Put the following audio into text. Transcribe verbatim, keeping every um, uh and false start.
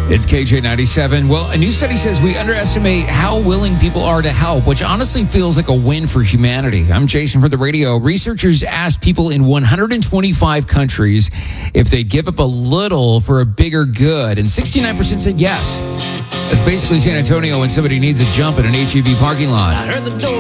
It's K J ninety-seven. Well, a new study says we underestimate how willing people are to help, which honestly feels like a win for humanity. I'm Jason for the radio. Researchers asked people in one hundred twenty-five countries if they'd give up a little for a bigger good, and sixty-nine percent said yes. That's basically San Antonio when somebody needs a jump in an H E B parking lot. I heard the door.